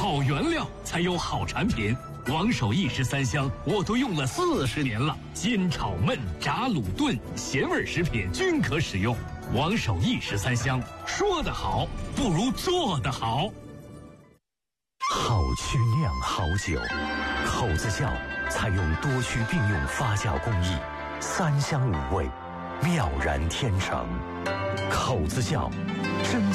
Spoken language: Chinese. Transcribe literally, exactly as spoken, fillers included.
好原料才有好产品。王守义十三香我都用了四十年了，煎炒焖炸卤炖咸味食品均可使用。王守义十三香，说得好不如做得好。 好曲酿好酒，口子窖采用多区并用发酵工艺，三香五味，妙然天成。口子窖真